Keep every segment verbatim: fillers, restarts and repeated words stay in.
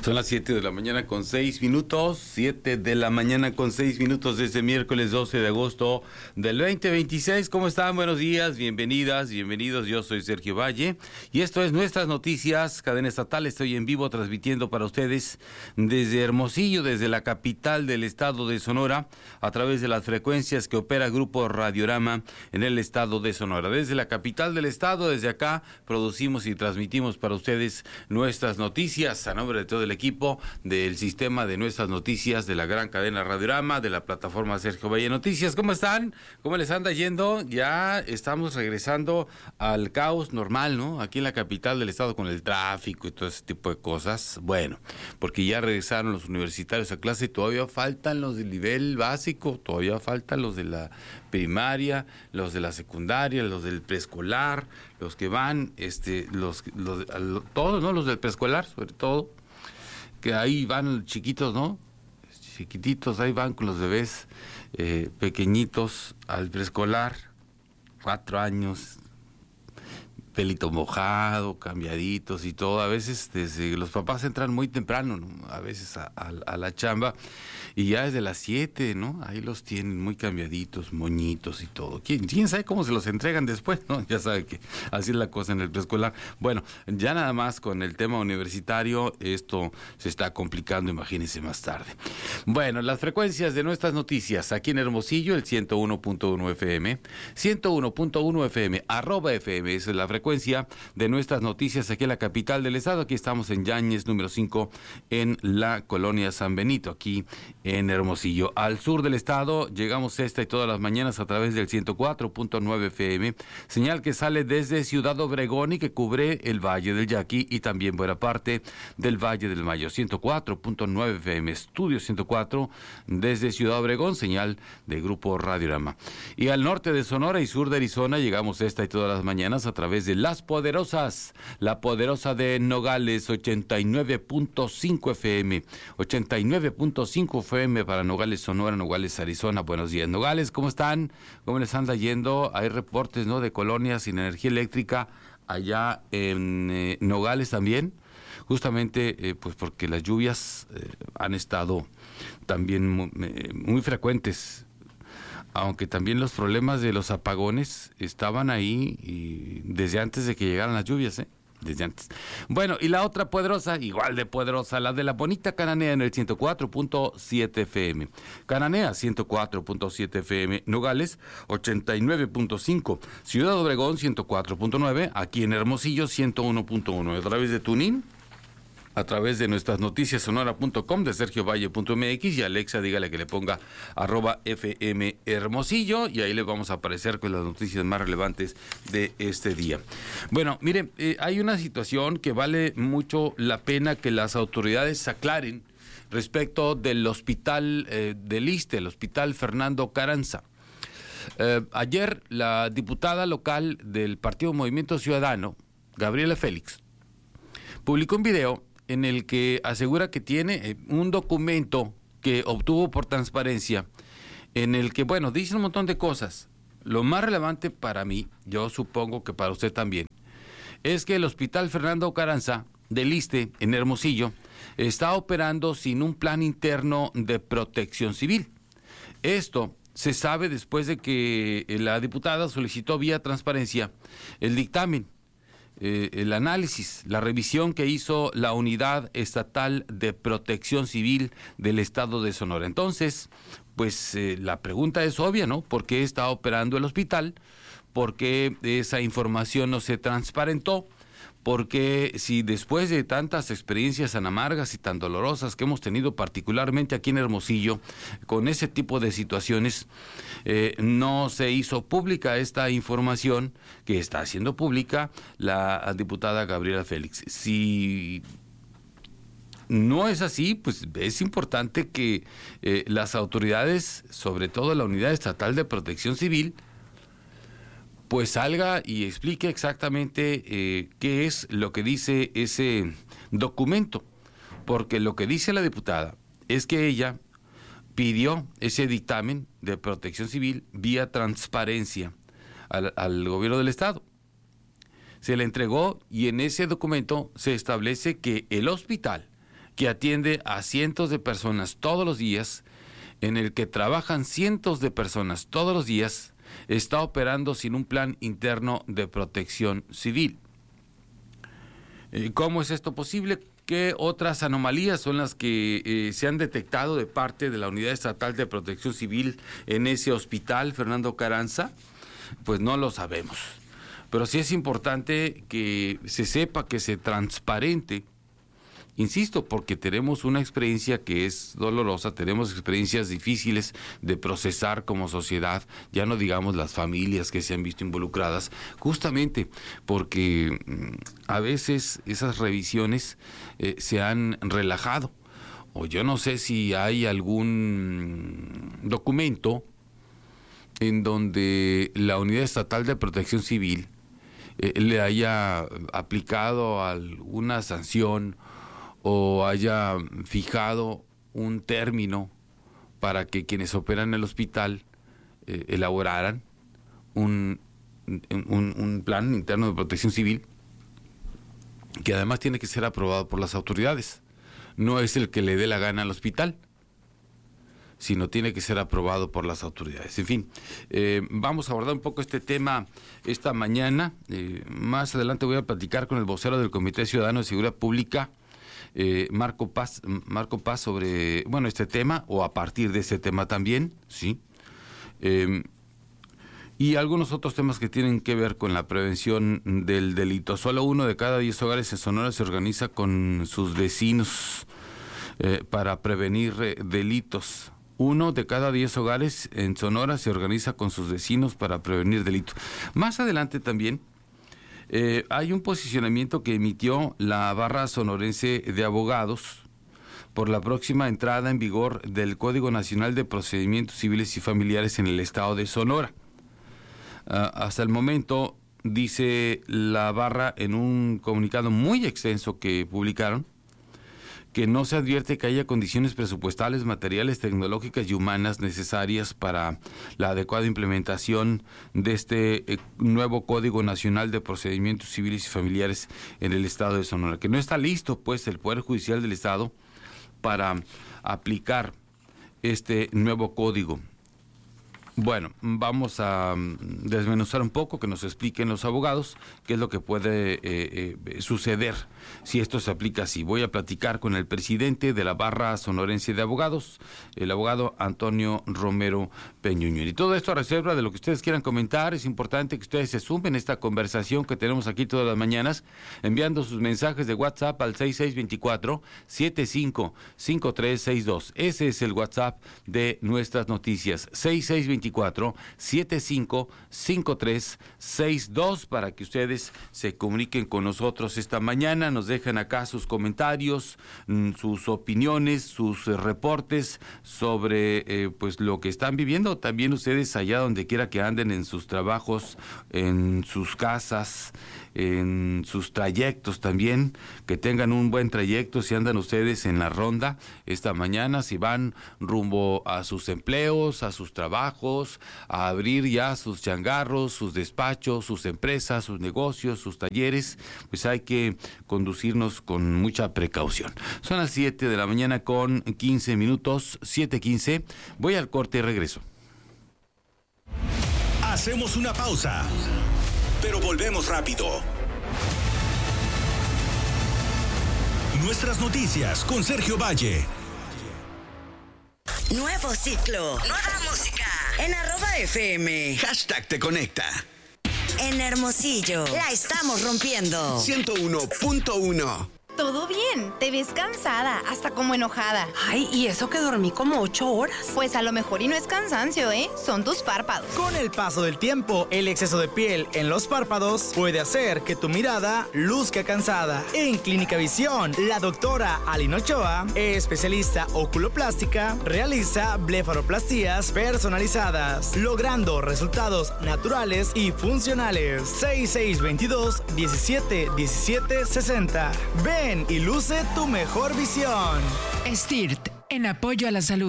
Son las siete de la mañana con seis minutos, siete de la mañana con seis minutos de este miércoles doce de agosto del veinte veintiséis. ¿Cómo están? Buenos días, bienvenidas, bienvenidos. Yo soy Sergio Valle y esto es Nuestras Noticias, cadena estatal. Estoy en vivo transmitiendo para ustedes desde Hermosillo, desde la capital del estado de Sonora, a través de las frecuencias que opera Grupo Radiorama en el estado de Sonora. Desde la capital del estado, desde acá, producimos y transmitimos para ustedes nuestras noticias a nombre de todo el equipo del sistema de Nuestras Noticias de la gran cadena Radiorama, de la plataforma Sergio Valle Noticias. ¿Cómo están? ¿Cómo les anda yendo? Ya estamos regresando al caos normal, ¿no? Aquí en la capital del estado con el tráfico y todo ese tipo de cosas. Bueno, porque ya regresaron los universitarios a clase y todavía faltan los del nivel básico, todavía faltan los de la primaria, los de la secundaria, los del preescolar, los que van, este, los, los todos, ¿no? Los del preescolar, sobre todo, que ahí van chiquitos, ¿no? Chiquititos, ahí van con los bebés eh, pequeñitos al preescolar, cuatro años, pelito mojado, cambiaditos y todo. A veces desde los papás entran muy temprano, ¿no? A veces a, a, a la chamba, y ya desde las siete, ¿no? Ahí los tienen muy cambiaditos, moñitos y todo. ¿Quién, quién sabe cómo se los entregan después, ¿no? Ya sabe que así es la cosa en el preescolar. Bueno, ya nada más con el tema universitario, esto se está complicando, imagínense más tarde. Bueno, las frecuencias de Nuestras Noticias, aquí en Hermosillo, el ciento uno punto uno F M, ciento uno punto uno F M, arroba F M, esa es la frecuencia de Nuestras Noticias aquí en la capital del estado. Aquí estamos en Yáñez, número cinco, en la colonia San Benito, aquí en Hermosillo. Al sur del estado llegamos esta y todas las mañanas a través del ciento cuatro punto nueve F M, señal que sale desde Ciudad Obregón y que cubre el Valle del Yaqui y también buena parte del Valle del Mayo. ciento cuatro punto nueve F M, Estudio ciento cuatro desde Ciudad Obregón, señal de Grupo Radiorama. Y al norte de Sonora y sur de Arizona llegamos esta y todas las mañanas a través de Las Poderosas, la poderosa de Nogales, ochenta y nueve punto cinco F M, ochenta y nueve punto cinco F M para Nogales, Sonora, Nogales, Arizona. Buenos días, Nogales, ¿cómo están? ¿Cómo les anda yendo? Hay reportes, ¿no?, de colonias sin energía eléctrica allá en eh, Nogales también, justamente eh, pues porque las lluvias eh, han estado también muy, eh, muy frecuentes, aunque también los problemas de los apagones estaban ahí y desde antes de que llegaran las lluvias, ¿eh? Desde antes. Bueno, y la otra poderosa, igual de poderosa, la de la bonita Cananea en el ciento cuatro punto siete F M. Cananea, ciento cuatro punto siete F M. Nogales, ochenta y nueve punto cinco. Ciudad Obregón, ciento cuatro punto nueve. Aquí en Hermosillo, ciento uno punto uno. A través de Tunin, a través de nuestras noticias sonora punto com, de sergio valle punto m x, y Alexa dígale que le ponga arroba F M Hermosillo y ahí le vamos a aparecer con las noticias más relevantes de este día. Bueno, miren, eh, hay una situación que vale mucho la pena que las autoridades aclaren respecto del hospital eh, del ISSSTE, el hospital Fernando Carranza. Eh, ayer la diputada local del Partido Movimiento Ciudadano, Gabriela Félix, publicó un video en el que asegura que tiene un documento que obtuvo por transparencia, en el que, bueno, dice un montón de cosas. Lo más relevante para mí, yo supongo que para usted también, es que el Hospital Fernando Carranza del ISSSTE en Hermosillo está operando sin un plan interno de protección civil. Esto se sabe después de que la diputada solicitó vía transparencia el dictamen, Eh, el análisis, la revisión que hizo la Unidad Estatal de Protección Civil del Estado de Sonora. Entonces, pues eh, la pregunta es obvia, ¿no? ¿Por qué está operando el hospital? ¿Por qué esa información no se transparentó? Porque si después de tantas experiencias tan amargas y tan dolorosas que hemos tenido, particularmente aquí en Hermosillo, con ese tipo de situaciones, eh, no se hizo pública esta información que está haciendo pública la diputada Gabriela Félix. Si no es así, pues es importante que eh, las autoridades, sobre todo la Unidad Estatal de Protección Civil, pues salga y explique exactamente eh, qué es lo que dice ese documento, porque lo que dice la diputada es que ella pidió ese dictamen de protección civil vía transparencia al, al gobierno del estado. Se le entregó y en ese documento se establece que el hospital que atiende a cientos de personas todos los días, en el que trabajan cientos de personas todos los días, está operando sin un plan interno de protección civil. ¿Cómo es esto posible? ¿Qué otras anomalías son las que eh, se han detectado de parte de la Unidad Estatal de Protección Civil en ese hospital, Fernando Carranza? Pues no lo sabemos. Pero sí es importante que se sepa, que se transparente. Insisto, porque tenemos una experiencia que es dolorosa, tenemos experiencias difíciles de procesar como sociedad, ya no digamos las familias que se han visto involucradas, justamente porque a veces esas revisiones eh, se han relajado, o yo no sé si hay algún documento en donde la Unidad Estatal de Protección Civil eh, le haya aplicado alguna sanción o haya fijado un término para que quienes operan en el hospital eh, elaboraran un, un, un plan interno de protección civil que además tiene que ser aprobado por las autoridades. No es el que le dé la gana al hospital, sino tiene que ser aprobado por las autoridades. En fin, eh, vamos a abordar un poco este tema esta mañana. Eh, más adelante voy a platicar con el vocero del Comité Ciudadano de Seguridad Pública, Eh, Marco Paz, Marco Paz, sobre, bueno, este tema, o a partir de este tema también, ¿sí? Eh, y algunos otros temas que tienen que ver con la prevención del delito. Solo uno de cada diez hogares en Sonora se organiza con sus vecinos eh, para prevenir eh, delitos. Uno de cada diez hogares en Sonora se organiza con sus vecinos para prevenir delitos. Más adelante también Eh, hay un posicionamiento que emitió la Barra Sonorense de Abogados por la próxima entrada en vigor del Código Nacional de Procedimientos Civiles y Familiares en el estado de Sonora. Uh, hasta el momento, dice la Barra en un comunicado muy extenso que publicaron, que no se advierte que haya condiciones presupuestales, materiales, tecnológicas y humanas necesarias para la adecuada implementación de este eh, nuevo Código Nacional de Procedimientos Civiles y Familiares en el estado de Sonora, que no está listo pues el Poder Judicial del estado para aplicar este nuevo código. Bueno, vamos a desmenuzar un poco, que nos expliquen los abogados qué es lo que puede eh, eh, suceder si esto se aplica así. Voy a platicar con el presidente de la Barra Sonorense de Abogados, el abogado Antonio Romero Peñuño. Y todo esto a reserva de lo que ustedes quieran comentar. Es importante que ustedes se sumen a esta conversación que tenemos aquí todas las mañanas, enviando sus mensajes de WhatsApp al seis seis dos cuatro, siete cinco cinco tres seis dos. Ese es el WhatsApp de nuestras noticias, seis seis dos cuatro, siete cinco cinco tres seis dos, para que ustedes se comuniquen con nosotros esta mañana, nos dejan acá sus comentarios, sus opiniones, sus eh, reportes sobre eh, pues lo que están viviendo. También ustedes allá donde quiera que anden, en sus trabajos, en sus casas, en sus trayectos también, que tengan un buen trayecto si andan ustedes en la ronda esta mañana, si van rumbo a sus empleos, a sus trabajos, a abrir ya sus changarros, sus despachos, sus empresas, sus negocios, sus talleres, pues hay que conducirnos con mucha precaución. Son las siete de la mañana con quince minutos, siete quince. Voy al corte y regreso. Hacemos una pausa, pero volvemos rápido. Nuestras noticias con Sergio Valle. Nuevo ciclo, nueva música en arroba F M. Hashtag te conecta. En Hermosillo, la estamos rompiendo. ciento uno punto uno. Todo bien, te ves cansada, hasta como enojada. Ay, ¿y eso que dormí como ocho horas? Pues a lo mejor y no es cansancio, ¿eh? Son tus párpados. Con el paso del tiempo, el exceso de piel en los párpados puede hacer que tu mirada luzca cansada. En Clínica Visión, la doctora Aline Ochoa, especialista oculoplástica, realiza blefaroplastías personalizadas, logrando resultados naturales y funcionales. seis seis dos dos, diecisiete diecisiete sesenta. Ven y luce tu mejor visión. STIRT, en apoyo a la salud.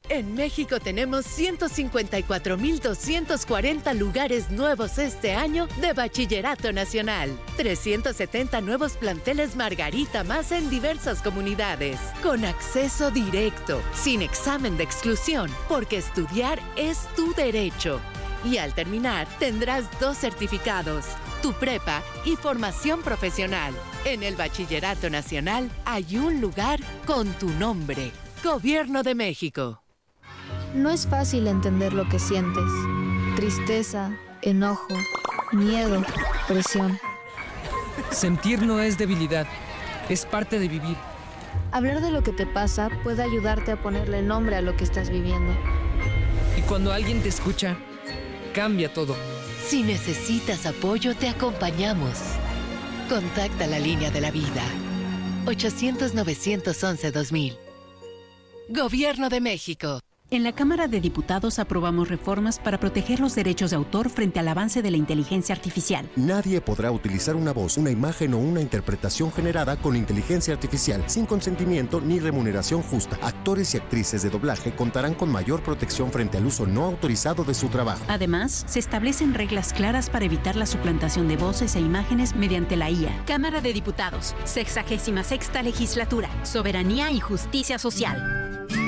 En México tenemos ciento cincuenta y cuatro mil doscientos cuarenta lugares nuevos este año de Bachillerato Nacional. trescientos setenta nuevos planteles Margarita más en diversas comunidades. Con acceso directo, sin examen de exclusión, porque estudiar es tu derecho. Y al terminar, tendrás dos certificados, tu prepa y formación profesional. En el Bachillerato Nacional hay un lugar con tu nombre. Gobierno de México. No es fácil entender lo que sientes. Tristeza, enojo, miedo, presión. Sentir no es debilidad, es parte de vivir. Hablar de lo que te pasa puede ayudarte a ponerle nombre a lo que estás viviendo. Y cuando alguien te escucha, cambia todo. Si necesitas apoyo, te acompañamos. Contacta la línea de la vida. ochocientos, novecientos once, dos mil. Gobierno de México. En la Cámara de Diputados aprobamos reformas para proteger los derechos de autor frente al avance de la inteligencia artificial. Nadie podrá utilizar una voz, una imagen o una interpretación generada con inteligencia artificial sin consentimiento ni remuneración justa. Actores y actrices de doblaje contarán con mayor protección frente al uso no autorizado de su trabajo. Además, se establecen reglas claras para evitar la suplantación de voces e imágenes mediante la I A. Cámara de Diputados, sexagésima sexta legislatura, soberanía y justicia social.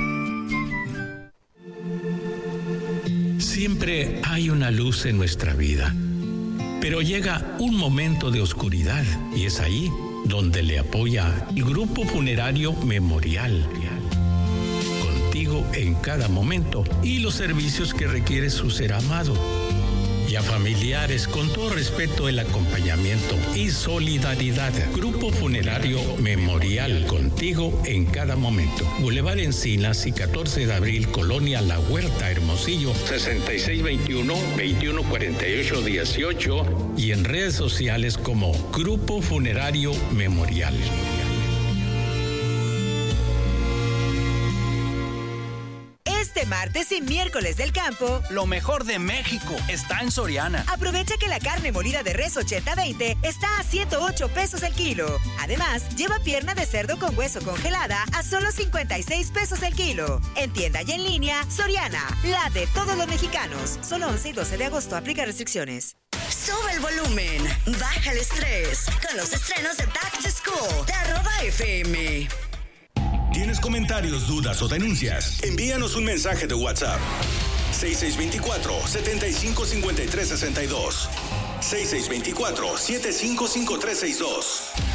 Siempre hay una luz en nuestra vida, pero llega un momento de oscuridad y es ahí donde le apoya el Grupo Funerario Memorial. Contigo en cada momento y los servicios que requiere su ser amado. Y a familiares, con todo respeto, el acompañamiento y solidaridad. Grupo Funerario Memorial, contigo en cada momento. Boulevard Encinas y catorce de abril, Colonia La Huerta, Hermosillo, sesenta y seis veintiuno, veintiuno cuarenta y ocho dieciocho y en redes sociales como Grupo Funerario Memorial. Este martes y miércoles del campo, lo mejor de México está en Soriana. Aprovecha que la carne molida de res ochenta veinte está a ciento ocho pesos el kilo. Además, lleva pierna de cerdo con hueso congelada a solo cincuenta y seis pesos el kilo. En tienda y en línea, Soriana, la de todos los mexicanos. Solo once y doce de agosto, aplica restricciones. Sube el volumen, baja el estrés con los estrenos de Back to School de arroba F M. ¿Tienes comentarios, dudas o denuncias? Envíanos un mensaje de WhatsApp. seis seis dos cuatro, siete cinco cinco tres seis dos. seis seis dos cuatro, siete cinco cinco tres seis dos.